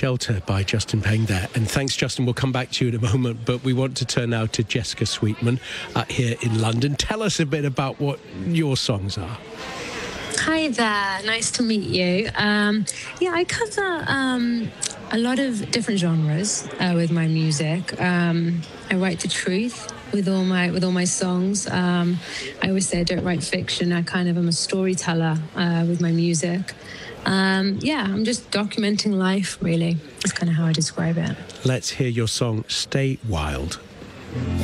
Shelter by Justin Peng there. And thanks, Justin. We'll come back to you in a moment, but we want to turn now to Jessica Sweetman here in London. Tell us a bit about what your songs are. Hi there, nice to meet you. I cover a lot of different genres with my music. I write the truth with all my songs. I always say I don't write fiction. I kind of am a storyteller with my music. I'm just documenting life, really. That's kind of how I describe it. Let's hear your song, Stay Wild.